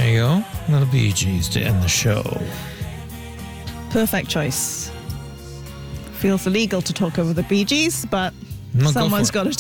There you go. The Bee Gees to end the show. Perfect choice. Feels illegal to talk over the Bee Gees, but No, go someone's for it. got to